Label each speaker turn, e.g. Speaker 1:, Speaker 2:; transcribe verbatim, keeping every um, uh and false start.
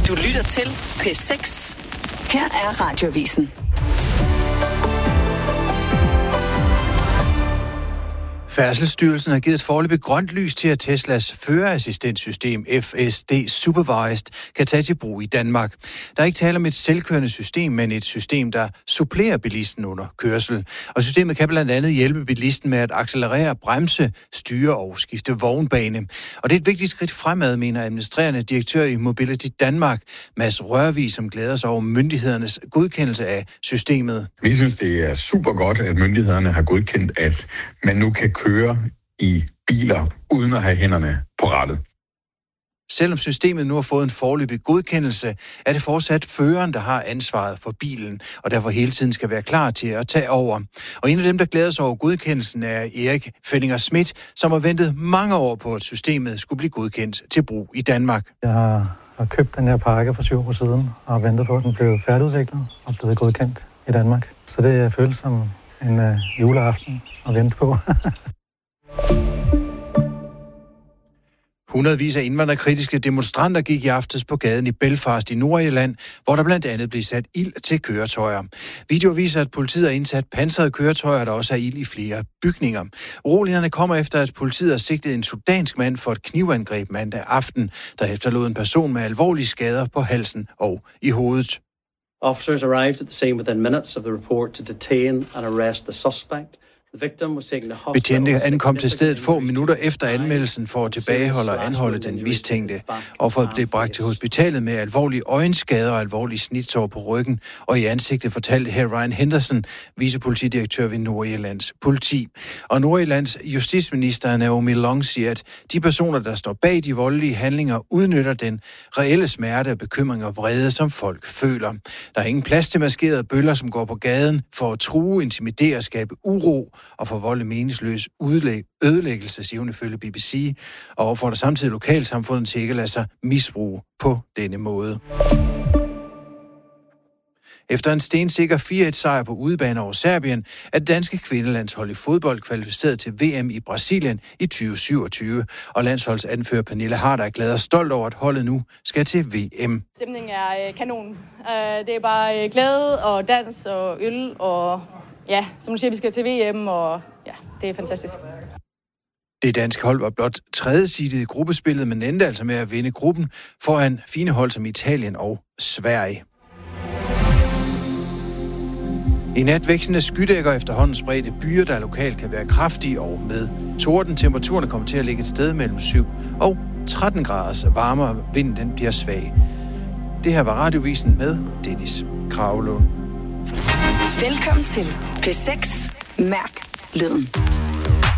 Speaker 1: Du lytter til P seks. Her er Radioavisen.
Speaker 2: Færdselsstyrelsen har givet et foreløbigt grønt lys til, at Teslas førerassistentsystem F S D Supervised kan tage til brug i Danmark. Der er ikke tale om et selvkørende system, men et system, der supplerer bilisten under kørsel. Og systemet kan blandt andet hjælpe bilisten med at accelerere, bremse, styre og skifte vognbane. Og det er et vigtigt skridt fremad, mener administrerende direktør i Mobility Danmark, Mads Rørvig, som glæder sig over myndighedernes godkendelse af systemet.
Speaker 3: Vi synes, det er super godt, at myndighederne har godkendt, at man nu kan køre i biler uden at have hænderne på rattet.
Speaker 2: Selvom systemet nu har fået en foreløbig godkendelse, er det fortsat føreren, der har ansvaret for bilen, og derfor hele tiden skal være klar til at tage over. Og en af dem, der glæder sig over godkendelsen, er Erik Fenninger Schmidt, som har ventet mange år på, at systemet skulle blive godkendt til brug i Danmark.
Speaker 4: Jeg har, har købt den her pakke for syv år siden, og har ventet på, at den blev færdigudviklet og blevet godkendt i Danmark. Så det føles som en uh, juleaften at vente på.
Speaker 2: Hundredvis af indvandrerkritiske demonstranter gik i aftes på gaden i Belfast i Nordirland, hvor der blandt andet blev sat ild til køretøjer. Videoer viser, at politiet har indsat pansrede køretøjer, der også er ild i flere bygninger. Urolighederne kommer efter, at politiet har sigtet en sudansk mand for et knivangreb mandag aften, der efterlod en person med alvorlige skader på halsen og i hovedet.
Speaker 5: Officers arrived at the scene within minutes of the report to detain and arrest the suspect.
Speaker 2: Betjente ankom til stedet få minutter efter anmeldelsen for at tilbageholde og anholde den mistænkte. Offeret blev bragt til hospitalet med alvorlige øjenskader og alvorlige snitsår på ryggen, og i ansigtet fortalte her Ryan Henderson, vicepolitidirektør ved Nordirlands politi. Og Nordirlands justitsminister Naomi Long siger, at de personer, der står bag de voldelige handlinger, udnytter den reelle smerte og bekymring og vrede, som folk føler. Der er ingen plads til maskerede bøller, som går på gaden for at true, intimidere og skabe uro og forvolde meningsløs ødelæggelse, siger hun ifølge B B C, og opfordrer samtidig lokalsamfundet til ikke at lade sig misbruge på denne måde. Efter en stensikker fire et sejr på udebane over Serbien, er det danske kvindelandshold i fodbold kvalificeret til V M i Brasilien i tyve syvogtyve, og landsholdsanfører Pernille Harder er glad og stolt over, at holdet nu skal til V M.
Speaker 6: Stemningen er kanon. Det er bare glæde og dans og øl og... Ja, som du siger, vi skal til V M, og ja, det er fantastisk.
Speaker 2: Det danske hold var blot tredje seedet i gruppespillet, men endte altså med at vinde gruppen foran fine hold som Italien og Sverige. I nat vækstende skydækker efterhånden spredte byer, der lokalt kan være kraftige og med torden. Temperaturen kommer til at ligge et sted mellem syv og tretten graders varmere. Vinden den bliver svag. Det her var Radioavisen med Dennis Kragelund.
Speaker 1: Velkommen til P seks. Mærk lyden.